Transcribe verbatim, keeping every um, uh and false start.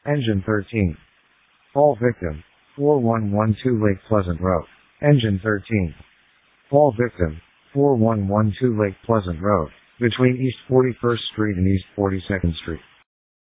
Engine thirteen. Fall victim, four one one two Lake Pleasant Road. Engine thirteen. Fall victim, four one one two Lake Pleasant Road, between East forty-first Street and East forty-second Street.